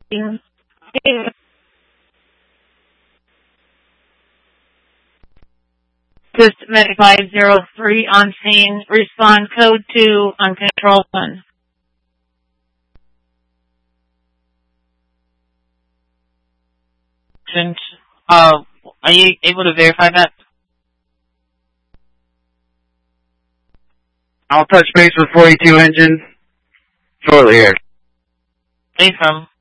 Yeah. Just Medic 503 on scene. Respond code 2 on control 1. Are you able to verify that? I'll touch base with 42 engine shortly here. Where are you from?